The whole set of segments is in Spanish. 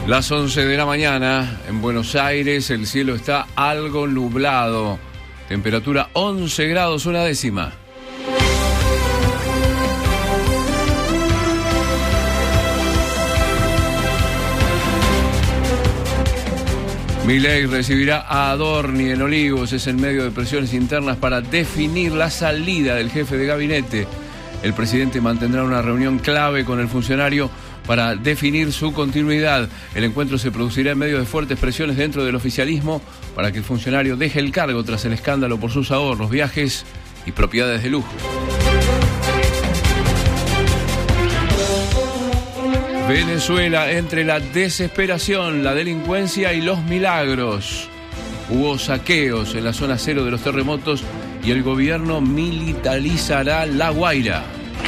Las 11 de la mañana en Buenos Aires, el cielo está algo nublado. Temperatura 11 grados una décima. Milei recibirá a Adorni en Olivos, es en medio de presiones internas para definir la salida del jefe de gabinete. El presidente mantendrá una reunión clave con el funcionario para definir su continuidad. El encuentro se producirá en medio de fuertes presiones dentro del oficialismo para que el funcionario deje el cargo tras el escándalo por sus ahorros, viajes y propiedades de lujo. Venezuela entre la desesperación, la delincuencia y los milagros. Hubo saqueos en la zona cero de los terremotos y el gobierno militarizará La Guaira.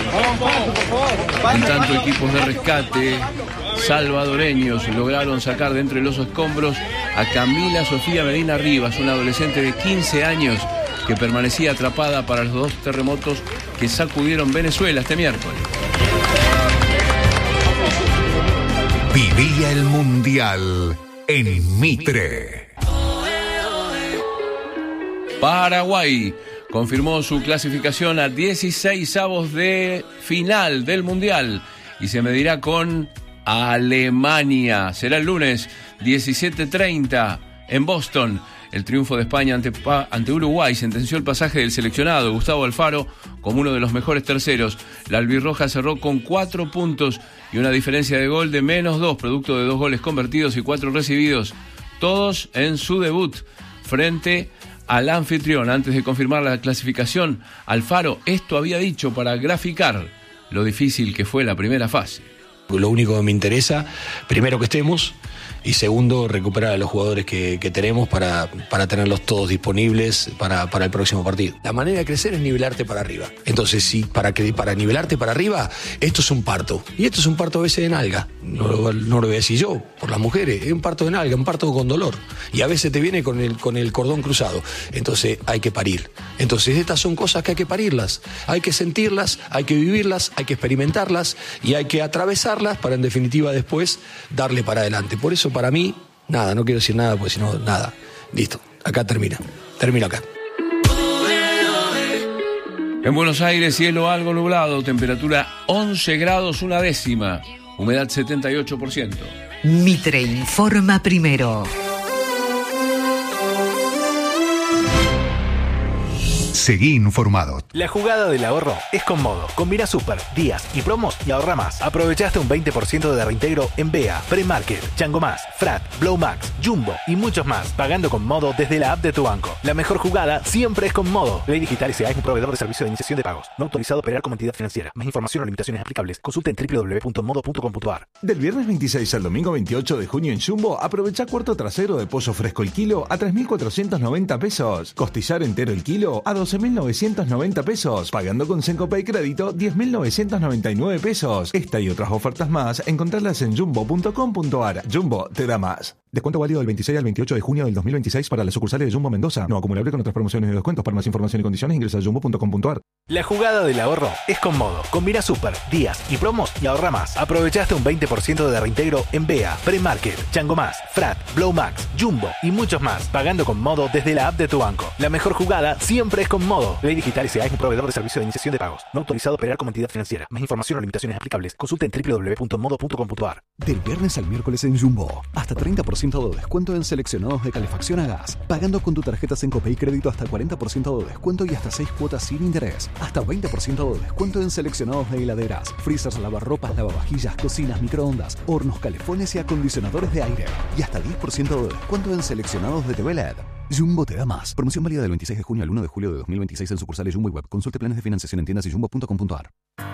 En tanto, equipos de rescate salvadoreños lograron sacar de entre los escombros a Camila Sofía Medina Rivas, una adolescente de 15 años que permanecía atrapada para los dos terremotos que sacudieron Venezuela este miércoles. Vivía el Mundial en Mitre. Paraguay confirmó su clasificación a 16avos de final del Mundial y se medirá con Alemania. Será el lunes 17:30 en Boston. El triunfo de España ante Uruguay sentenció el pasaje del seleccionado Gustavo Alfaro como uno de los mejores terceros. La albirroja cerró con 4 puntos y una diferencia de gol de -2, producto de 2 goles convertidos y 4 recibidos, todos en su debut frente al anfitrión. Antes de confirmar la clasificación, Alfaro esto había dicho para graficar lo difícil que fue la primera fase. Lo único que me interesa, primero que estemos, y segundo, recuperar a los jugadores que tenemos para tenerlos todos disponibles para el próximo partido. La manera de crecer es nivelarte para arriba. Entonces, para nivelarte para arriba, esto es un parto. Y esto es un parto a veces de nalga. No lo voy a decir yo, por las mujeres. Es un parto de nalga, un parto con dolor. Y a veces te viene con el cordón cruzado. Entonces, hay que parir. Entonces, estas son cosas que hay que parirlas. Hay que sentirlas, hay que vivirlas, hay que experimentarlas y hay que atravesarlas para, en definitiva, después darle para adelante. Por eso, para mí, nada, no quiero decir nada, porque si no, nada. Listo, acá termina. Termino acá. En Buenos Aires, cielo algo nublado, temperatura 11 grados una décima, humedad 78%. Mitre informa primero. Seguí informado. La jugada del ahorro es con Modo. Combina super, días y promos y ahorra más. Aprovechaste un 20% de reintegro en BEA, Premarket, Chango Más, Frat, Blow Max, Jumbo y muchos más. Pagando con Modo desde la app de tu banco. La mejor jugada siempre es con Modo. Ley Digital S.A. es un proveedor de servicio de iniciación de pagos. No autorizado a operar como entidad financiera. Más información o limitaciones aplicables. Consulta en www.modo.com.ar. Del viernes 26 al domingo 28 de junio en Jumbo, aprovecha cuarto trasero de pollo fresco el kilo a 3.490 pesos. Costillar entero el kilo a 12.990 pesos. Pagando con Sencopay Crédito 10.999 pesos. Esta y otras ofertas más, encontrarlas en jumbo.com.ar. Jumbo te da más. Descuento válido del 26 al 28 de junio del 2026 para las sucursales de Jumbo Mendoza. No acumulable con otras promociones y descuentos. Para más información y condiciones ingresa a jumbo.com.ar. La jugada del ahorro es con Modo. Combina super, días y promos y ahorra más. Aprovechaste un 20% de reintegro en BEA, Premarket, Chango Más, Frat, Blow Max, Jumbo y muchos más. Pagando con Modo desde la app de tu banco. La mejor jugada siempre es con Modo. Ley Digital S.A. es un proveedor de servicio de iniciación de pagos. No autorizado a operar como entidad financiera. Más información o limitaciones aplicables. Consulta en www.modo.com.ar. Del viernes al miércoles en Jumbo. Hasta 30% de descuento en seleccionados de calefacción a gas. Pagando con tu tarjeta Sencopay Crédito hasta 40% de descuento y hasta 6 cuotas sin interés. Hasta 20% de descuento en seleccionados de heladeras, freezers, lavarropas, lavavajillas, cocinas, microondas, hornos, calefones y acondicionadores de aire. Y hasta 10% de descuento en seleccionados de TV LED. Jumbo te da más. Promoción válida del 26 de junio al 1 de julio de 2026 en sucursales Jumbo y Web. Consulte planes de financiación en tiendas y jumbo.com.ar.